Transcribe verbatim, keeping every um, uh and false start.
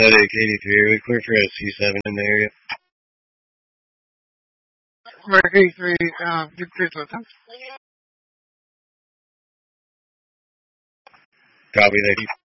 Medic eighty-three, are we clear for a C seven in the area? Medic eighty-three, uh, get clear to attempt. Copy, thank you.